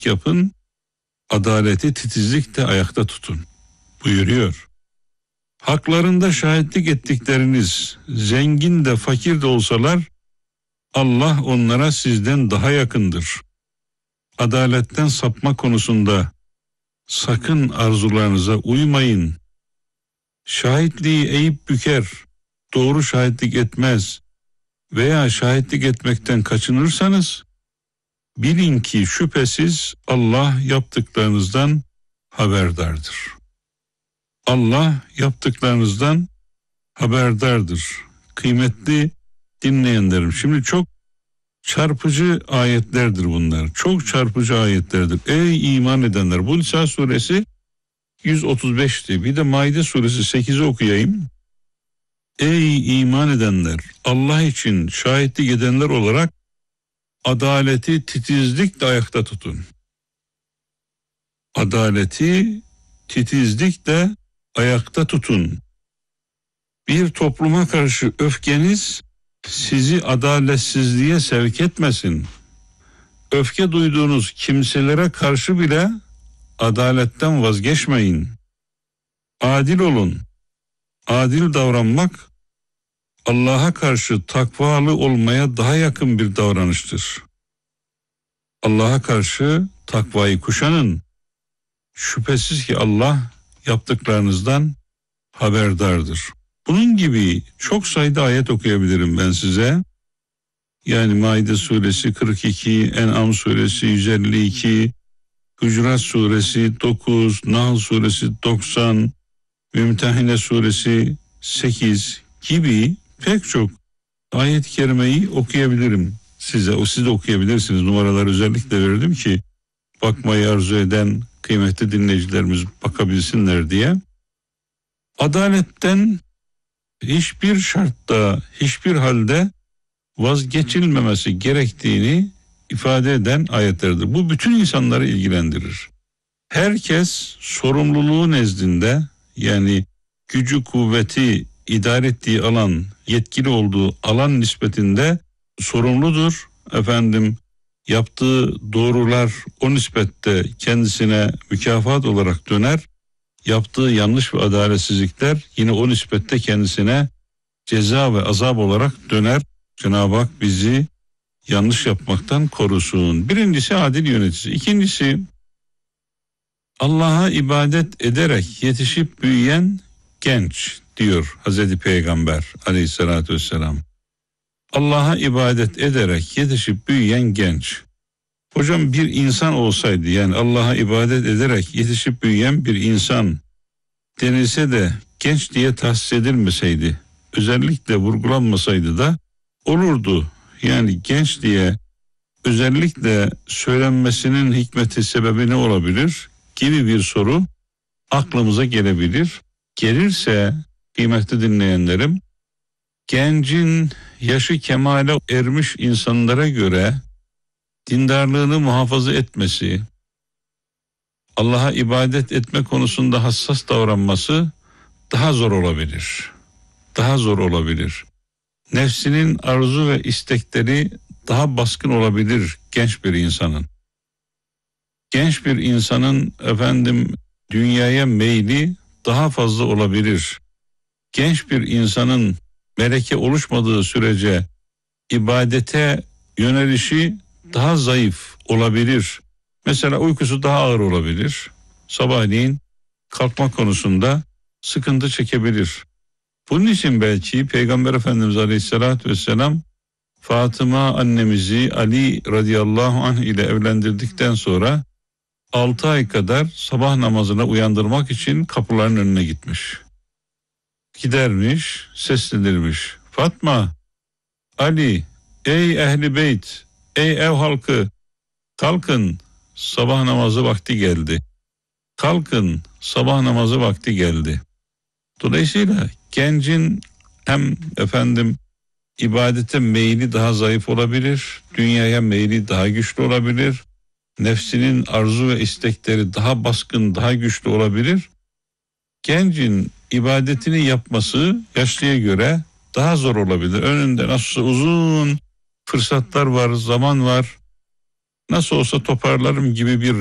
yapın, adaleti titizlikle ayakta tutun buyuruyor. Haklarında şahitlik ettikleriniz zengin de fakir de olsalar Allah onlara sizden daha yakındır. Adaletten sapma konusunda sakın arzularınıza uymayın. Şahitliği eğip büker, doğru şahitlik etmez veya şahitlik etmekten kaçınırsanız bilin ki şüphesiz Allah yaptıklarınızdan haberdardır. Allah yaptıklarınızdan haberdardır. Kıymetli dinleyenlerim, şimdi çok çarpıcı ayetlerdir bunlar. Çok çarpıcı ayetlerdir. Ey iman edenler, bu Nisa suresi 135'ti. Bir de Maide suresi 8'i okuyayım. Ey iman edenler, Allah için şahitlik edenler olarak adaleti titizlikle ayakta tutun. Adaleti titizlikle ayakta tutun. Bir topluma karşı öfkeniz sizi adaletsizliğe sevk etmesin. Öfke duyduğunuz kimselere karşı bile adaletten vazgeçmeyin. Adil olun. Adil davranmak Allah'a karşı takvalı olmaya daha yakın bir davranıştır. Allah'a karşı takvayı kuşanın. Şüphesiz ki Allah yaptıklarınızdan haberdardır. Bunun gibi çok sayıda ayet okuyabilirim ben size. Yani Maide suresi 42, En'am suresi 152, Hucurat suresi 9, Nahl suresi 90, Mümtehine suresi 8 gibi pek çok ayet-i kerimeyi okuyabilirim size. Siz de okuyabilirsiniz. Numaraları özellikle verdim ki bakmayı arzu eden kıymetli dinleyicilerimiz bakabilsinler diye. Adaletten hiçbir şartta, hiçbir halde vazgeçilmemesi gerektiğini ifade eden ayetlerdir. Bu bütün insanları ilgilendirir. Herkes sorumluluğu nezdinde, yani gücü kuvveti idare ettiği alan, yetkili olduğu alan nispetinde sorumludur. Yaptığı doğrular o nispette kendisine mükafat olarak döner. Yaptığı yanlış ve adaletsizlikler yine o nispette kendisine ceza ve azap olarak döner. Cenab-ı Hak bizi yanlış yapmaktan korusun. Birincisi adil yönetici. İkincisi Allah'a ibadet ederek yetişip büyüyen genç diyor Hazreti Peygamber aleyhissalatü vesselam. Allah'a ibadet ederek yetişip büyüyen genç. Hocam bir insan olsaydı, yani Allah'a ibadet ederek yetişip büyüyen bir insan denilse de genç diye tahsis edilmeseydi, özellikle vurgulanmasaydı da olurdu. Yani genç diye özellikle söylenmesinin hikmeti, sebebi ne olabilir gibi bir soru aklımıza gelebilir. Gelirse kıymetli dinleyenlerim, gencin yaşı kemale ermiş insanlara göre dindarlığını muhafaza etmesi, Allah'a ibadet etme konusunda hassas davranması daha zor olabilir. Daha zor olabilir. Nefsinin arzu ve istekleri daha baskın olabilir genç bir insanın. Genç bir insanın dünyaya meyli daha fazla olabilir. Genç bir insanın meleke oluşmadığı sürece ibadete yönelişi daha zayıf olabilir. Mesela uykusu daha ağır olabilir. Sabahleyin kalkma konusunda sıkıntı çekebilir. Bunun için belki Peygamber Efendimiz Aleyhisselatü Vesselam Fatıma annemizi Ali radıyallahu anh ile evlendirdikten sonra 6 ay kadar sabah namazına uyandırmak için kapıların önüne gitmiş. Gidermiş, seslenirmiş. Fatma, Ali, ey ehli beyt, ey ev halkı, kalkın, sabah namazı vakti geldi. Kalkın, sabah namazı vakti geldi. Dolayısıyla gencin hem ibadete meyli daha zayıf olabilir, dünyaya meyli daha güçlü olabilir, nefsinin arzu ve istekleri daha baskın, daha güçlü olabilir. Gencin ibadetini yapması yaşlıya göre daha zor olabilir. Önünde nasılsa uzun fırsatlar var, zaman var. nasıl olsa toparlarım gibi bir